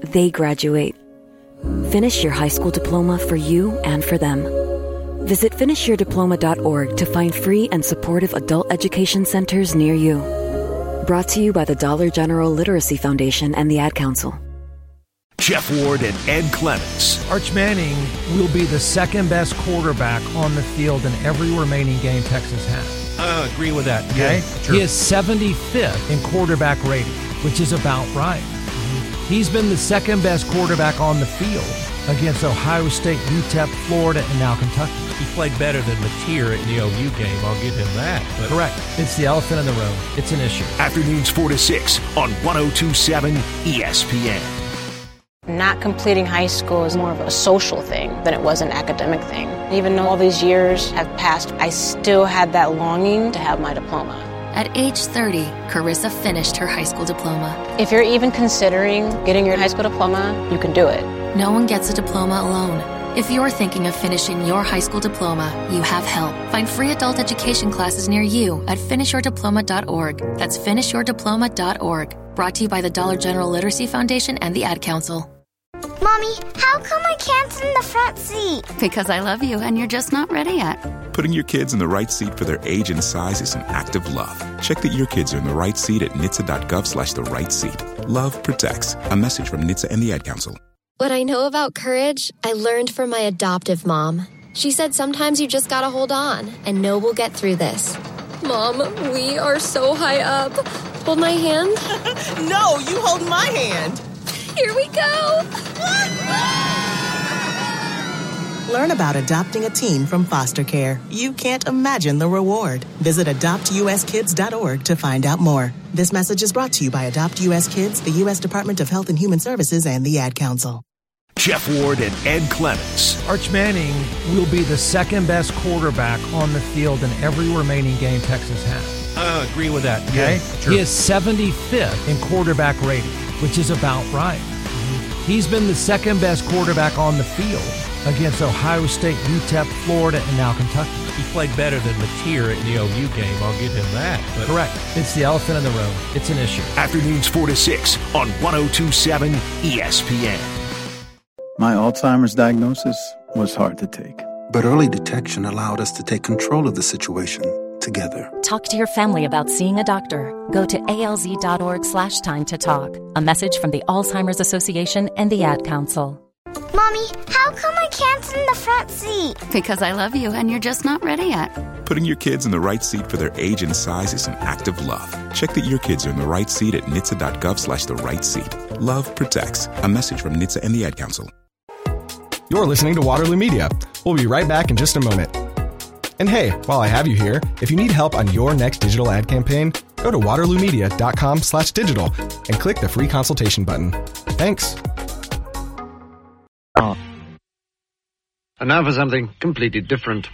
they graduate. Finish your high school diploma for you and for them. Visit finishyourdiploma.org to find free and supportive adult education centers near you. Brought to you by the Dollar General Literacy Foundation and the Ad Council. Jeff Ward and Ed Clements. Arch Manning will be the second best quarterback on the field in every remaining game Texas has. I agree with that. Okay? Yeah, sure. He is 75th in quarterback rating, which is about right. He's been the second best quarterback on the field against Ohio State, UTEP, Florida, and now Kentucky. He played better than Mateer in the OU game. I'll give him that. But correct. It's the elephant in the room. It's an issue. Afternoons 4 to 6 on 102.7 ESPN. Not completing high school is more of a social thing than it was an academic thing. Even though all these years have passed, I still had that longing to have my diploma. At age 30, Carissa finished her high school diploma. If you're even considering getting your high school diploma, you can do it. No one gets a diploma alone. If you're thinking of finishing your high school diploma, you have help. Find free adult education classes near you at finishyourdiploma.org. That's finishyourdiploma.org. Brought to you by the Dollar General Literacy Foundation and the Ad Council. Mommy, how come I can't sit in the front seat? Because I love you and you're just not ready yet. Putting your kids in the right seat for their age and size is an act of love. Check that your kids are in the right seat at NHTSA.gov/the right seat. Love protects. A message from NHTSA and the Ad Council. What I know about courage, I learned from my adoptive mom. She said sometimes you just gotta hold on and know we'll get through this. Mom, we are so high up. Hold my hand. No, you hold my hand. Here we go. Learn about adopting a teen from foster care. You can't imagine the reward. Visit adoptuskids.org to find out more. This message is brought to you by Adopt U.S. Kids, the U.S. Department of Health and Human Services, and the Ad Council. Jeff Ward and Ed Clements. Arch Manning will be the second best quarterback on the field in every remaining game Texas has. I agree with that. Okay? Yeah, sure. He is 75th in quarterback rating, which is about right. He's been the second best quarterback on the field against Ohio State, UTEP, Florida, and now Kentucky. He played better than Mateer in the OU game. I'll give him that. But correct. It's the elephant in the room. It's an issue. Afternoons 4 to 6 on 102.7 ESPN. My Alzheimer's diagnosis was hard to take. But early detection allowed us to take control of the situation together. Talk to your family about seeing a doctor. Go to alz.org/time to talk. A message from the Alzheimer's Association and the Ad Council. Mommy, how come I can't sit in the front seat? Because I love you and you're just not ready yet. Putting your kids in the right seat for their age and size is an act of love. Check that your kids are in the right seat at NHTSA.gov/the right seat. Love protects. A message from NHTSA and the Ad Council. You're listening to Waterloo Media. We'll be right back in just a moment. And hey, while I have you here, if you need help on your next digital ad campaign, go to waterloomedia.com/digital and click the free consultation button. Thanks. And now for something completely different.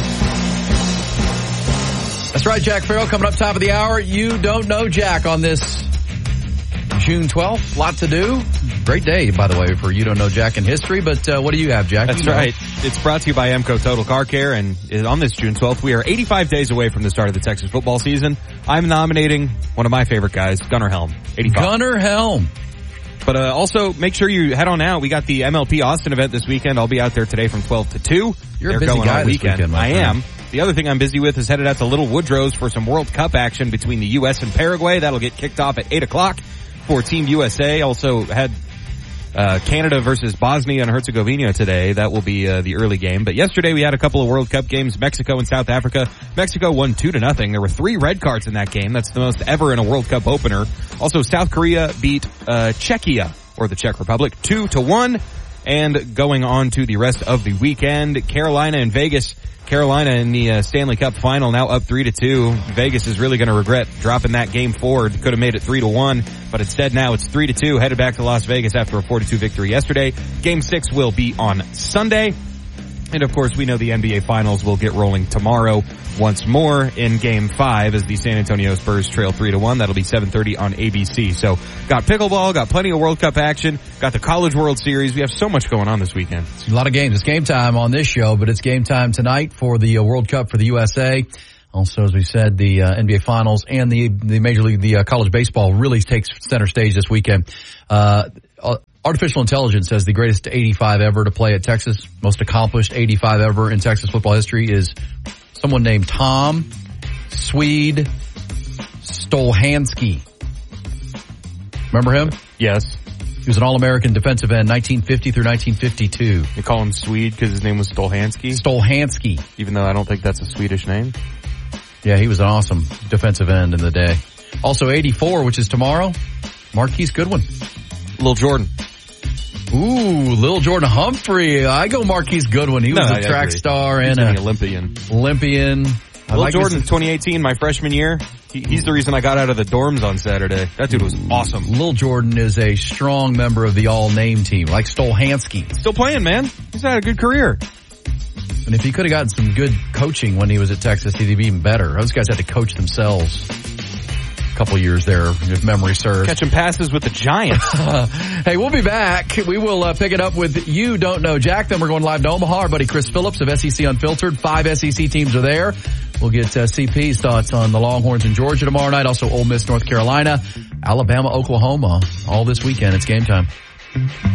That's right, Jack Farrell coming up top of the hour. You don't know Jack on this June 12th. Lot to do. Great day, by the way, for You Don't Know Jack in history. But what do you have, Jack? That's right. It's brought to you by Emco Total Car Care. And on this June 12th, we are 85 days away from the start of the Texas football season. I'm nominating one of my favorite guys, Gunnar Helm. 85. Gunnar Helm. But also, make sure you head on out. We got the MLP Austin event this weekend. I'll be out there today from 12 to 2. You're a busy guy this weekend, I am. The other thing I'm busy with is headed out to Little Woodrow's for some World Cup action between the U.S. and Paraguay. That'll get kicked off at 8 o'clock for Team USA. Also had Canada versus Bosnia and Herzegovina today. That will be the early game. But yesterday we had a couple of World Cup games, Mexico and South Africa. Mexico won 2-0. There were 3 red cards in that game. That's the most ever in a World Cup opener. Also, South Korea beat Czechia, or the Czech Republic, 2-1. And going on to the rest of the weekend, Carolina and Vegas. Carolina in the Stanley Cup final, now up 3-2. Vegas is really going to regret dropping that game forward. Could have made it 3-1, but instead now it's 3-2. Headed back to Las Vegas after a 4-2 victory yesterday. Game 6 will be on Sunday. And of course, we know the NBA Finals will get rolling tomorrow once more in Game 5 as the San Antonio Spurs trail 3-1. That'll be 7:30 on ABC. So, got pickleball, got plenty of World Cup action, got the College World Series. We have so much going on this weekend. It's a lot of games. It's game time on this show, but it's game time tonight for the World Cup for the USA. Also, as we said, the NBA Finals and the Major League, the college baseball really takes center stage this weekend. Artificial intelligence says the greatest 85 ever to play at Texas, most accomplished 85 ever in Texas football history is someone named Tom Swede Stolhansky. Remember him? Yes. He was an All-American defensive end, 1950 through 1952. They call him Swede because his name was Stolhansky? Stolhansky. Even though I don't think that's a Swedish name. Yeah, he was an awesome defensive end in the day. Also 84, which is tomorrow, Marquise Goodwin. Lil Jordan. Ooh, Lil Jordan Humphrey. I go Marquise Goodwin. He was a track star and an Olympian. Lil Jordan, 2018, my freshman year. He's the reason I got out of the dorms on Saturday. That dude was awesome. Lil Jordan is a strong member of the all-name team, like Stolhansky. Still playing, man. He's had a good career. And if he could have gotten some good coaching when he was at Texas, he'd be even better. Those guys had to coach themselves a couple years there, if memory serves. Catching passes with the Giants. Hey, we'll be back. We will pick it up with You Don't Know Jack. Then we're going live to Omaha. Our buddy Chris Phillips of SEC Unfiltered. 5 SEC teams are there. We'll get CP's thoughts on the Longhorns in Georgia tomorrow night. Also Ole Miss, North Carolina, Alabama, Oklahoma. All this weekend. It's game time.